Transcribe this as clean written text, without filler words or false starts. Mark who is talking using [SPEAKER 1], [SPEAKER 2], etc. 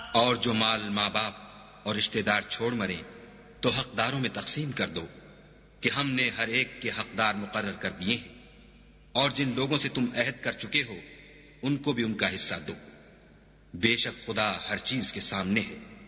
[SPEAKER 1] और जो माल माँ बाप और रिश्तेदार छोड़ मरे तो हकदारों में तकसीम कर दो कि हमने हर एक के हकदार मुकर्रर कर दिए हैं, और जिन लोगों से तुम अहद कर चुके हो उनको भी उनका हिस्सा दो। बेशक खुदा हर चीज के सामने है।